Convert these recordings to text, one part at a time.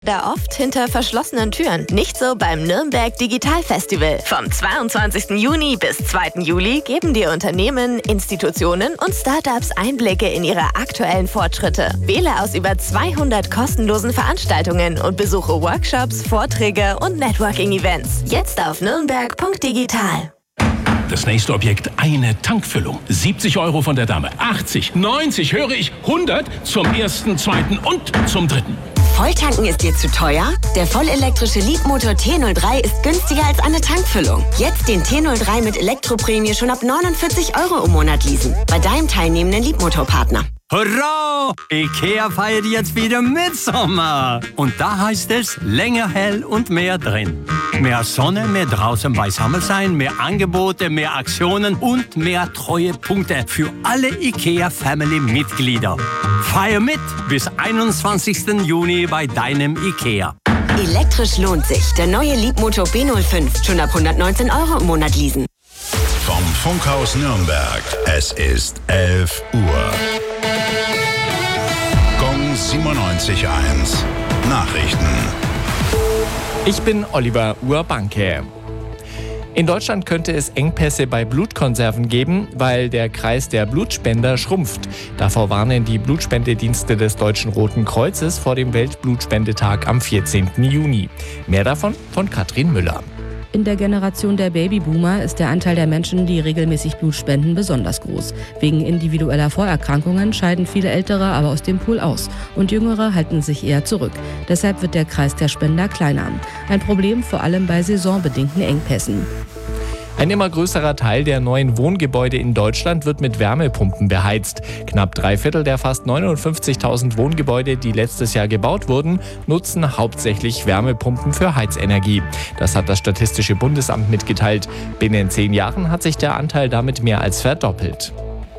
Da oft hinter verschlossenen Türen. Nicht so beim Nürnberg Digital Festival. Vom 22. Juni bis 2. Juli geben dir Unternehmen, Institutionen und Startups Einblicke in ihre aktuellen Fortschritte. Wähle aus über 200 kostenlosen Veranstaltungen und besuche Workshops, Vorträge und Networking-Events. Jetzt auf nürnberg.digital. Das nächste Objekt, eine Tankfüllung. 70 € von der Dame, 80, 90, höre ich, 100 zum ersten, zweiten und zum dritten. Volltanken ist dir zu teuer? Der vollelektrische Leapmotor T03 ist günstiger als eine Tankfüllung. Jetzt den T03 mit Elektroprämie schon ab 49 € im Monat leasen. Bei deinem teilnehmenden Leapmotor-Partner. Hurra! IKEA feiert jetzt wieder Mitsommer. Und da heißt es, länger hell und mehr drin. Mehr Sonne, mehr draußen beisammen sein, mehr Angebote, mehr Aktionen und mehr Treuepunkte für alle IKEA-Family-Mitglieder. Feier mit bis 21. Juni bei deinem IKEA. Elektrisch lohnt sich. Der neue Leapmotor B05. Schon ab 119 € im Monat leasen. Vom Funkhaus Nürnberg. Es ist 11 Uhr. Gong 97.1. Nachrichten. Ich bin Oliver Urbanke. In Deutschland könnte es Engpässe bei Blutkonserven geben, weil der Kreis der Blutspender schrumpft. Davor warnen die Blutspendedienste des Deutschen Roten Kreuzes vor dem Weltblutspendetag am 14. Juni. Mehr davon von Katrin Müller. In der Generation der Babyboomer ist der Anteil der Menschen, die regelmäßig Blut spenden, besonders groß. Wegen individueller Vorerkrankungen scheiden viele Ältere aber aus dem Pool aus und Jüngere halten sich eher zurück. Deshalb wird der Kreis der Spender kleiner. Ein Problem vor allem bei saisonbedingten Engpässen. Ein immer größerer Teil der neuen Wohngebäude in Deutschland wird mit Wärmepumpen beheizt. Knapp 3/4 der fast 59.000 Wohngebäude, die letztes Jahr gebaut wurden, nutzen hauptsächlich Wärmepumpen für Heizenergie. Das hat das Statistische Bundesamt mitgeteilt. Binnen 10 Jahren hat sich der Anteil damit mehr als verdoppelt.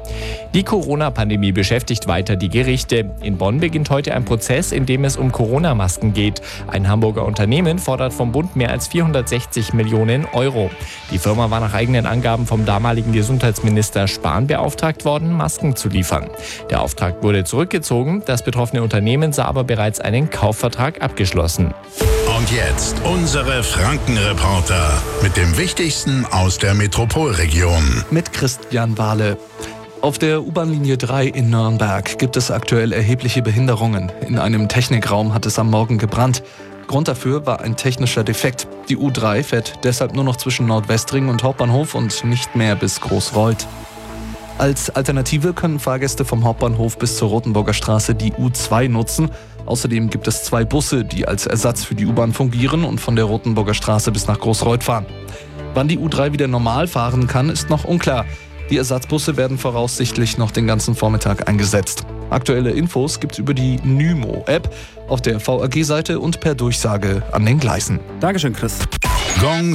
Die Corona-Pandemie beschäftigt weiter die Gerichte. In Bonn beginnt heute ein Prozess, in dem es um Corona-Masken geht. Ein Hamburger Unternehmen fordert vom Bund mehr als 460 Millionen €. Die Firma war nach eigenen Angaben vom damaligen Gesundheitsminister Spahn beauftragt worden, Masken zu liefern. Der Auftrag wurde zurückgezogen, das betroffene Unternehmen sah aber bereits einen Kaufvertrag abgeschlossen. Und jetzt unsere Franken-Reporter mit dem Wichtigsten aus der Metropolregion. Mit Christian Wahle. Auf der U-Bahn-Linie 3 in Nürnberg gibt es aktuell erhebliche Behinderungen. In einem Technikraum hat es am Morgen gebrannt. Grund dafür war ein technischer Defekt. Die U3 fährt deshalb nur noch zwischen Nordwestring und Hauptbahnhof und nicht mehr bis Großreuth. Als Alternative können Fahrgäste vom Hauptbahnhof bis zur Rotenburger Straße die U2 nutzen. Außerdem gibt es 2 Busse, die als Ersatz für die U-Bahn fungieren und von der Rotenburger Straße bis nach Großreuth fahren. Wann die U3 wieder normal fahren kann, ist noch unklar. Die Ersatzbusse werden voraussichtlich noch den ganzen Vormittag eingesetzt. Aktuelle Infos gibt's über die Nymo-App auf der VAG-Seite und per Durchsage an den Gleisen. Dankeschön, Chris. Gong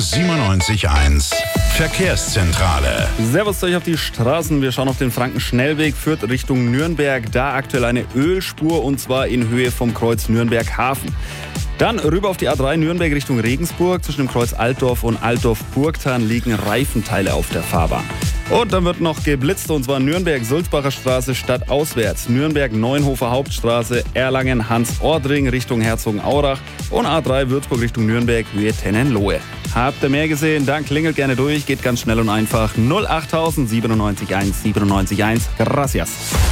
97.1. Verkehrszentrale. Servus zu euch auf die Straßen. Wir schauen auf den Frankenschnellweg, führt Richtung Nürnberg. Da aktuell eine Ölspur und zwar in Höhe vom Kreuz Nürnberg-Hafen. Dann rüber auf die A3 Nürnberg Richtung Regensburg. Zwischen dem Kreuz Altdorf und Altdorf-Burgthann liegen Reifenteile auf der Fahrbahn. Und dann wird noch geblitzt, und zwar Nürnberg-Sulzbacher Straße stadtauswärts, Nürnberg-Neuenhofer Hauptstraße, Erlangen-Hans-Ordring Richtung Herzogenaurach und A3 Würzburg Richtung Nürnberg, Höhe Tennenlohe. Habt ihr mehr gesehen? Dann klingelt gerne durch, geht ganz schnell und einfach. 08000 97 1 97 1. Gracias.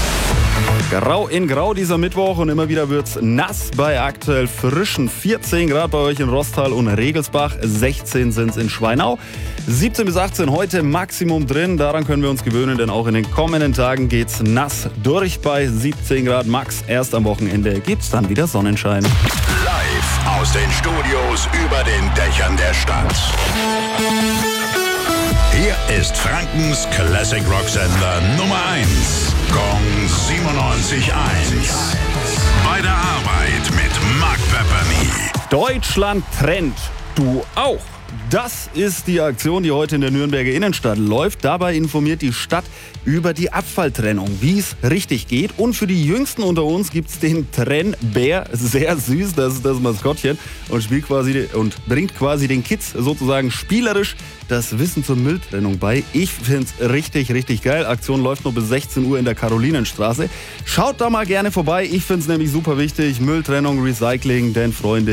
Grau in Grau dieser Mittwoch und immer wieder wird's nass bei aktuell frischen 14 Grad bei euch in Rostal und Regelsbach, 16 sind's in Schweinau, 17 bis 18 heute Maximum drin, daran können wir uns gewöhnen, denn auch in den kommenden Tagen geht's nass durch bei 17 Grad max. Erst am Wochenende gibt's dann wieder Sonnenschein. Live aus den Studios über den Dächern der Stadt. Hier ist Frankens Classic Rock Sender Nummer 1. Gong 97.1. Bei der Arbeit mit Mark Pepperny. Deutschland trennt. Du auch. Das ist die Aktion, die heute in der Nürnberger Innenstadt läuft. Dabei informiert die Stadt über die Abfalltrennung, wie es richtig geht. Und für die Jüngsten unter uns gibt es den Trennbär, sehr süß, das ist das Maskottchen, und bringt quasi den Kids sozusagen spielerisch das Wissen zur Mülltrennung bei. Ich finde es richtig, richtig geil. Aktion läuft noch bis 16 Uhr in der Karolinenstraße. Schaut da mal gerne vorbei. Ich finde es nämlich super wichtig. Mülltrennung, Recycling, denn Freunde,